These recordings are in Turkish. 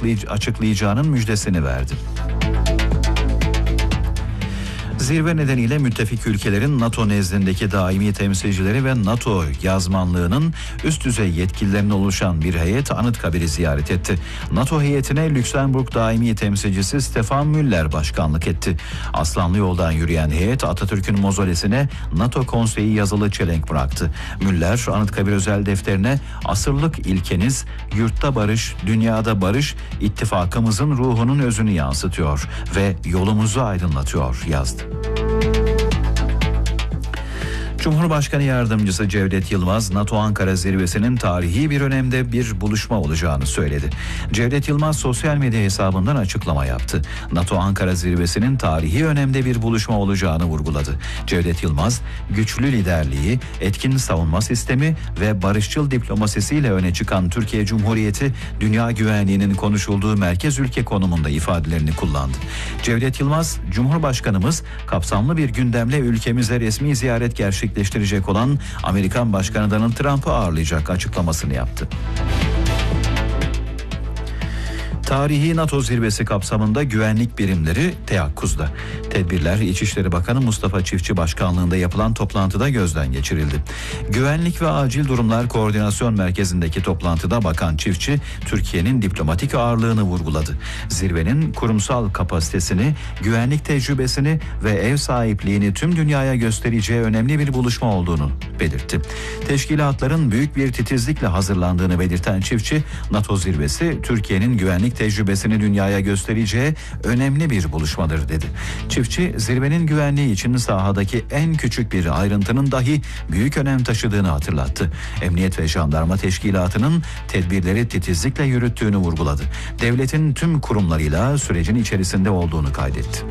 açıklayacağının müjdesini verdi. Zirve nedeniyle müttefik ülkelerin NATO nezdindeki daimi temsilcileri ve NATO yazmanlığının üst düzey yetkililerinin oluşan bir heyet Anıtkabir'i ziyaret etti. NATO heyetine Lüksemburg daimi temsilcisi Stefan Müller başkanlık etti. Aslanlı yoldan yürüyen heyet Atatürk'ün mozolesine NATO konseyi yazılı çelenk bıraktı. Müller Anıtkabir özel defterine asırlık ilkeniz yurtta barış, dünyada barış, ittifakımızın ruhunun özünü yansıtıyor ve yolumuzu aydınlatıyor yazdı. Cumhurbaşkanı Yardımcısı Cevdet Yılmaz, NATO Ankara Zirvesi'nin tarihi bir önemde bir buluşma olacağını söyledi. Cevdet Yılmaz sosyal medya hesabından açıklama yaptı. NATO Ankara Zirvesi'nin tarihi önemde bir buluşma olacağını vurguladı. Cevdet Yılmaz, güçlü liderliği, etkin savunma sistemi ve barışçıl diplomasisiyle öne çıkan Türkiye Cumhuriyeti, dünya güvenliğinin konuşulduğu merkez ülke konumunda ifadelerini kullandı. Cevdet Yılmaz, Cumhurbaşkanımız kapsamlı bir gündemle ülkemize resmi ziyaret gerçekleştirecek olan Amerikan Başkanı Donald Trump'ı ağırlayacak açıklamasını yaptı. Tarihi NATO zirvesi kapsamında güvenlik birimleri teyakkuzda. Tedbirler İçişleri Bakanı Mustafa Çiftçi başkanlığında yapılan toplantıda gözden geçirildi. Güvenlik ve Acil Durumlar Koordinasyon Merkezi'ndeki toplantıda Bakan Çiftçi, Türkiye'nin diplomatik ağırlığını vurguladı. Zirvenin kurumsal kapasitesini, güvenlik tecrübesini ve ev sahipliğini tüm dünyaya göstereceği önemli bir buluşma olduğunu belirtti. Teşkilatların büyük bir titizlikle hazırlandığını belirten Çiftçi, NATO zirvesi Türkiye'nin güvenlik tecrübesini dünyaya göstereceği önemli bir buluşmadır dedi. Çiftçi, zirvenin güvenliği için sahadaki en küçük bir ayrıntının dahi büyük önem taşıdığını hatırlattı. Emniyet ve Jandarma Teşkilatı'nın tedbirleri titizlikle yürüttüğünü vurguladı. Devletin tüm kurumlarıyla sürecin içerisinde olduğunu kaydetti.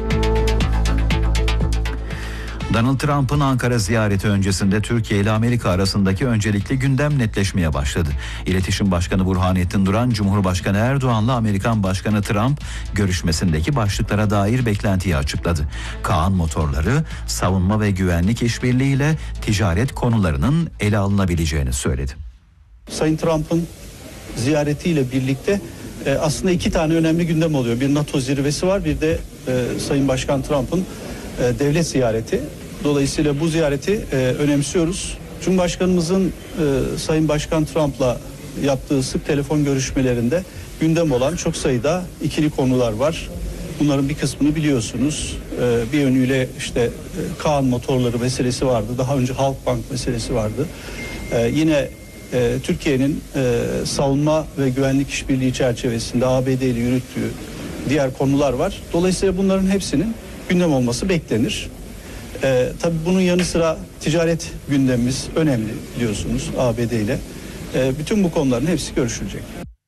Donald Trump'ın Ankara ziyareti öncesinde Türkiye ile Amerika arasındaki öncelikli gündem netleşmeye başladı. İletişim Başkanı Burhanettin Duran, Cumhurbaşkanı Erdoğan'la Amerikan Başkanı Trump görüşmesindeki başlıklara dair beklentiyi açıkladı. Kaan motorları, savunma ve güvenlik işbirliğiyle ticaret konularının ele alınabileceğini söyledi. Sayın Trump'ın ziyaretiyle birlikte aslında iki tane önemli gündem oluyor. Bir NATO zirvesi var, bir de Sayın Başkan Trump'ın devlet ziyareti. Dolayısıyla bu ziyareti önemsiyoruz. Cumhurbaşkanımızın Sayın Başkan Trump'la yaptığı sık telefon görüşmelerinde gündem olan çok sayıda ikili konular var. Bunların bir kısmını biliyorsunuz. Bir yönüyle işte Kaan motorları meselesi vardı. Daha önce Halkbank meselesi vardı. Yine Türkiye'nin savunma ve güvenlik işbirliği çerçevesinde ABD ile yürüttüğü diğer konular var. Dolayısıyla bunların hepsinin gündem olması beklenir. Tabii bunun yanı sıra ticaret gündemimiz önemli biliyorsunuz ABD ile. Bütün bu konuların hepsi görüşülecek.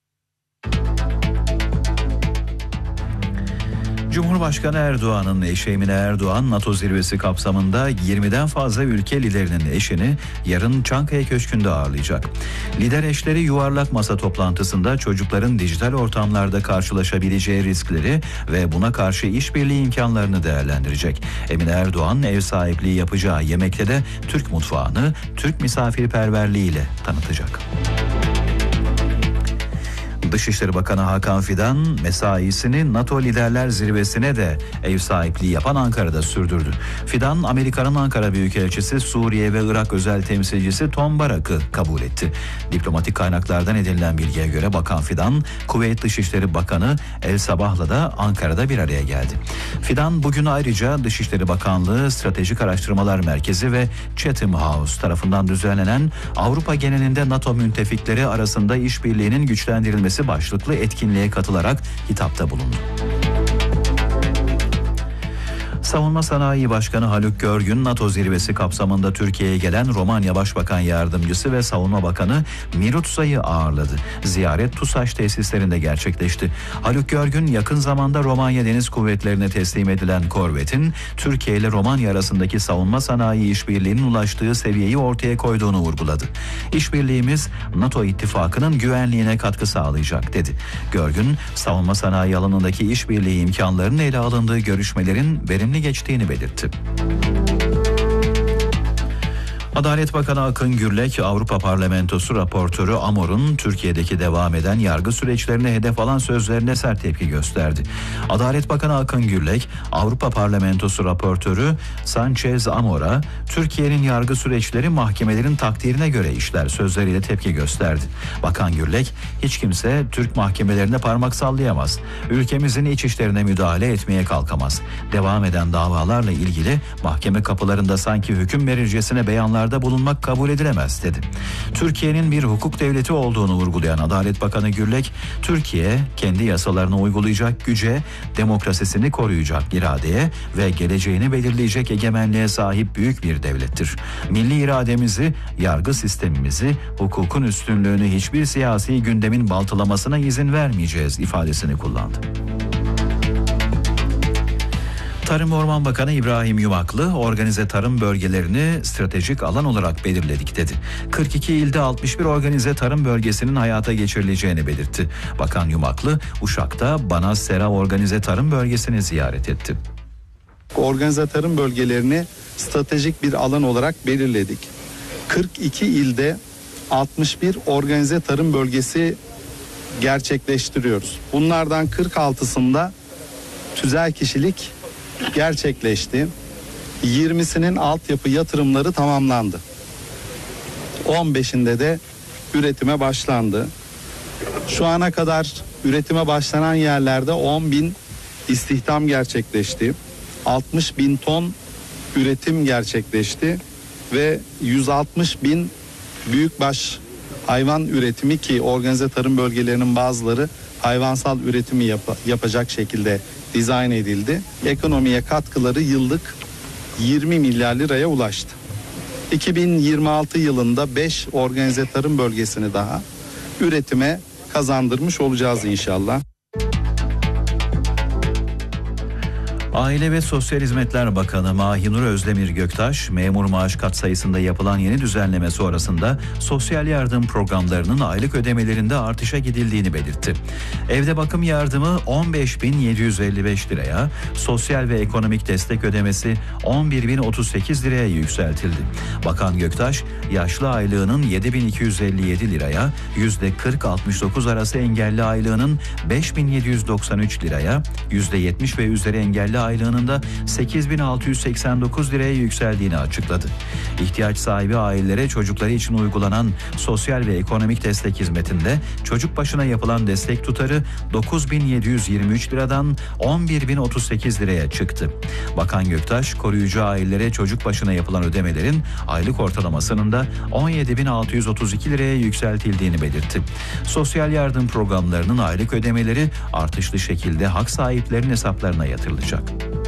Cumhurbaşkanı Erdoğan'ın eşi Emine Erdoğan, NATO zirvesi kapsamında 20'den fazla ülke liderinin eşini yarın Çankaya Köşkü'nde ağırlayacak. Lider eşleri yuvarlak masa toplantısında çocukların dijital ortamlarda karşılaşabileceği riskleri ve buna karşı işbirliği imkanlarını değerlendirecek. Emine Erdoğan ev sahipliği yapacağı yemekte de Türk mutfağını Türk misafirperverliğiyle tanıtacak. Dışişleri Bakanı Hakan Fidan mesaisini NATO Liderler Zirvesi'ne de ev sahipliği yapan Ankara'da sürdürdü. Fidan, Amerika'nın Ankara Büyükelçisi, Suriye ve Irak özel temsilcisi Tom Barak'ı kabul etti. Diplomatik kaynaklardan edinilen bilgiye göre Bakan Fidan, Kuveyt Dışişleri Bakanı El Sabah'la da Ankara'da bir araya geldi. Fidan bugün ayrıca Dışişleri Bakanlığı Stratejik Araştırmalar Merkezi ve Chatham House tarafından düzenlenen Avrupa genelinde NATO müttefikleri arasında işbirliğinin güçlendirilmesi başlıklı etkinliğe katılarak hitapta bulundu. Savunma Sanayi Başkanı Haluk Görgün, NATO zirvesi kapsamında Türkiye'ye gelen Romanya Başbakan Yardımcısı ve Savunma Bakanı Mirutsa'yı ağırladı. Ziyaret TUSAŞ tesislerinde gerçekleşti. Haluk Görgün, yakın zamanda Romanya Deniz Kuvvetlerine teslim edilen korvetin Türkiye ile Romanya arasındaki savunma sanayi işbirliğinin ulaştığı seviyeyi ortaya koyduğunu vurguladı. İşbirliğimiz NATO ittifakının güvenliğine katkı sağlayacak dedi. Görgün, savunma sanayi alanındaki işbirliği imkanlarının ele alındığı görüşmelerin verimli geçtiğini belirtti. Adalet Bakanı Akın Gürlek, Avrupa Parlamentosu raportörü Amor'un Türkiye'deki devam eden yargı süreçlerine hedef alan sözlerine sert tepki gösterdi. Adalet Bakanı Akın Gürlek, Avrupa Parlamentosu raportörü Sanchez Amor'a Türkiye'nin yargı süreçleri mahkemelerin takdirine göre işler sözleriyle tepki gösterdi. Bakan Gürlek, hiç kimse Türk mahkemelerine parmak sallayamaz. Ülkemizin iç işlerine müdahale etmeye kalkamaz. Devam eden davalarla ilgili mahkeme kapılarında sanki hüküm verircesine beyanlar bulunmak kabul edilemez dedi. Türkiye'nin bir hukuk devleti olduğunu vurgulayan Adalet Bakanı Gürlek, Türkiye kendi yasalarını uygulayacak güce, demokrasisini koruyacak iradeye ve geleceğini belirleyecek egemenliğe sahip büyük bir devlettir. Milli irademizi, yargı sistemimizi, hukukun üstünlüğünü hiçbir siyasi gündemin baltalamasına izin vermeyeceğiz ifadesini kullandı. Tarım ve Orman Bakanı İbrahim Yumaklı, organize tarım bölgelerini stratejik alan olarak belirledik dedi. 42 ilde 61 organize tarım bölgesinin hayata geçirileceğini belirtti. Bakan Yumaklı, Uşak'ta Banaz Sera Organize Tarım Bölgesi'ni ziyaret etti. Organize tarım bölgelerini stratejik bir alan olarak belirledik. 42 ilde 61 organize tarım bölgesi gerçekleştiriyoruz. Bunlardan 46'sında tüzel kişilik gerçekleşti. 20'sinin altyapı yatırımları tamamlandı. 15'inde de üretime başlandı. Şu ana kadar üretime başlanan yerlerde 10.000 istihdam gerçekleşti. 60.000 ton üretim gerçekleşti ve 160.000 büyükbaş hayvan üretimi, ki organize tarım bölgelerinin bazıları hayvansal üretimi yapacak şekilde dizayn edildi. Ekonomiye katkıları yıllık 20 milyar liraya ulaştı. 2026 yılında 5 organize tarım bölgesini daha üretime kazandırmış olacağız inşallah. Aile ve Sosyal Hizmetler Bakanı Mahinur Özdemir Göktaş, memur maaş katsayısında yapılan yeni düzenleme sonrasında sosyal yardım programlarının aylık ödemelerinde artışa gidildiğini belirtti. Evde bakım yardımı 15.755 liraya, sosyal ve ekonomik destek ödemesi 11.038 liraya yükseltildi. Bakan Göktaş, yaşlı aylığının 7.257 liraya, %40-69 arası engelli aylığının 5.793 liraya, %70 ve üzeri engelli aylığının da 8.689 liraya yükseldiğini açıkladı. İhtiyaç sahibi ailelere çocukları için uygulanan sosyal ve ekonomik destek hizmetinde çocuk başına yapılan destek tutarı 9.723 liradan 11.038 liraya çıktı. Bakan Göktaş, koruyucu ailelere çocuk başına yapılan ödemelerin aylık ortalamasının da 17.632 liraya yükseltildiğini belirtti. Sosyal yardım programlarının aylık ödemeleri artışlı şekilde hak sahiplerinin hesaplarına yatırılacak.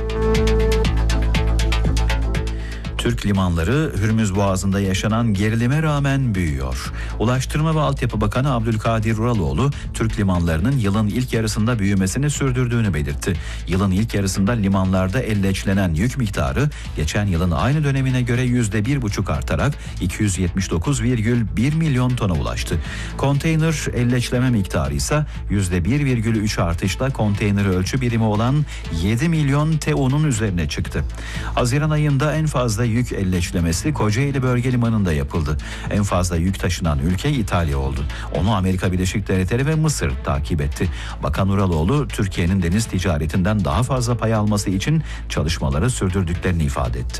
Türk limanları Hürmüz Boğazı'nda yaşanan gerilime rağmen büyüyor. Ulaştırma ve Altyapı Bakanı Abdülkadir Uraloğlu, Türk limanlarının yılın ilk yarısında büyümesini sürdürdüğünü belirtti. Yılın ilk yarısında limanlarda elleçlenen yük miktarı geçen yılın aynı dönemine göre %1,5 artarak 279,1 milyon tona ulaştı. Konteyner elleçleme miktarı ise %1,3 artışla konteyner ölçü birimi olan 7 milyon TEU'nun üzerine çıktı. Haziran ayında en fazla yük elleçlemesi Kocaeli Bölge Limanı'nda yapıldı. En fazla yük taşınan ülke İtalya oldu. Onu Amerika Birleşik Devletleri ve Mısır takip etti. Bakan Uraloğlu, Türkiye'nin deniz ticaretinden daha fazla pay alması için çalışmaları sürdürdüklerini ifade etti.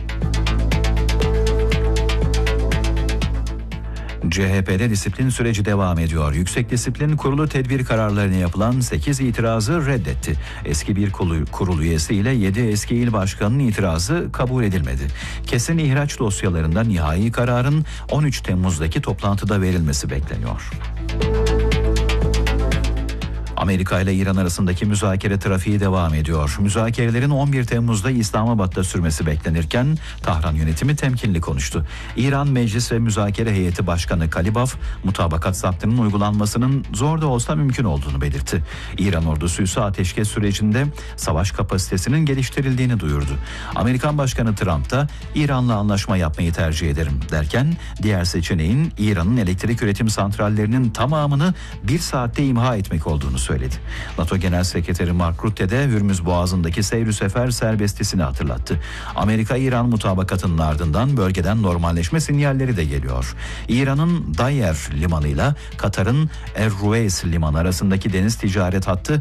CHP'de disiplin süreci devam ediyor. Yüksek Disiplin Kurulu tedbir kararlarına yapılan 8 itirazı reddetti. Eski bir kurul üyesi ile 7 eski il başkanının itirazı kabul edilmedi. Kesin ihraç dosyalarında nihai kararın 13 Temmuz'daki toplantıda verilmesi bekleniyor. Amerika ile İran arasındaki müzakere trafiği devam ediyor. Müzakerelerin 11 Temmuz'da İslamabad'da sürmesi beklenirken Tahran yönetimi temkinli konuştu. İran Meclis ve Müzakere Heyeti Başkanı Kalibaf, mutabakat zaptının uygulanmasının zor da olsa mümkün olduğunu belirtti. İran ordusu ise ateşkes sürecinde savaş kapasitesinin geliştirildiğini duyurdu. Amerikan Başkanı Trump da İran'la anlaşma yapmayı tercih ederim derken diğer seçeneğin İran'ın elektrik üretim santrallerinin tamamını bir saatte imha etmek olduğunu söyledi. söyledi. NATO Genel Sekreteri Mark Rutte de Hürmüz Boğazı'ndaki seyr-ü sefer serbestisini hatırlattı. Amerika-İran mutabakatının ardından bölgeden normalleşme sinyalleri de geliyor. İran'ın Dayer limanıyla Katar'ın Er-Ruveys limanı arasındaki deniz ticaret hattı